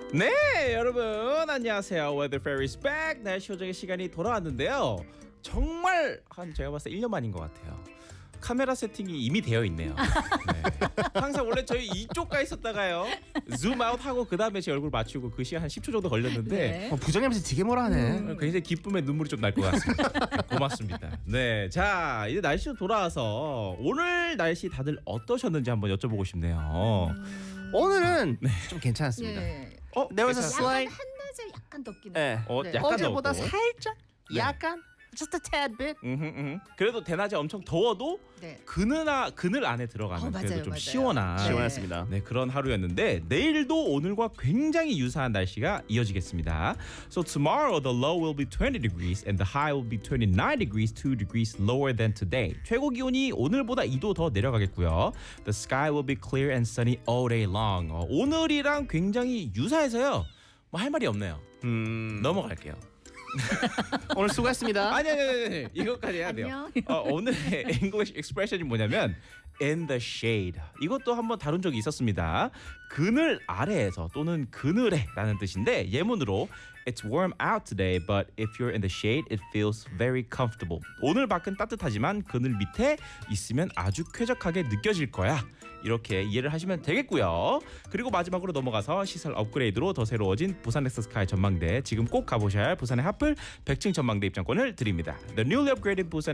네, 여러분 안녕하세요. Weather Fairy's back. 날씨 요정의 시간이 돌아왔는데요. 정말 제가 봤을 때 1년 만인 것 같아요. 카메라 세팅이 이미 되어 있네요. 네. 항상 원래 저희 이쪽 가 있었다가요. 줌 아웃 하고 그 다음에 제 얼굴 맞추고 그 시간 한 10초 정도 걸렸는데 네. 부장님한테 되게 뭐라 하네. 굉장히 기쁨에 눈물이 좀 날 것 같습니다. 고맙습니다. 네, 자 이제 날씨로 돌아와서 오늘 날씨 다들 어떠셨는지 한번 여쭤보고 싶네요. 오늘은 좀 괜찮았습니다. 예. There was a 괜찮아요? slight. 한낮에 약간 덥긴 네. 해요. 네. 약간 어제보다 덥고. 살짝, 약간, just a tad bit. 그래도 대낮에 엄청 더워도 네. 그늘 안에 들어가면 맞아요, 그래도 좀 맞아요. 시원한 네. 시원했습니다. 네, 그런 하루였는데 내일도 오늘과 굉장히 유사한 날씨가 이어지겠습니다. So tomorrow the low will be 20 degrees and the high will be 29 degrees, 2 degrees lower than today. 최고 기온이 오늘보다 2도 더 내려가겠고요. The sky will be clear and sunny all day long. 오늘이랑 굉장히 유사해서요. 뭐 할 말이 없네요. 넘어갈게요. 오늘 수고했습니다. 아니 이것까지 해야 돼요. 안녕. 오늘의 English expression이 뭐냐면 in the shade. 이것도 한번 다룬 적이 있었습니다. 그늘 아래에서 또는 그늘에라는 뜻인데 예문으로 It's warm out today, but if you're in the shade, it feels very comfortable. 오늘 밖은 따뜻하지만 그늘 밑에 있으면 아주 쾌적하게 느껴질 거야. 이렇게 이해를 하시면 되겠고요. 그리고 마지막으로 넘어가서 시설 업그레이드로 더 새로워진 부산 넥서스카이 전망대, 지금 꼭 가보셔야 할 부산의 하플 100층 전망대 입장권을 드립니다. The newly upgraded Busan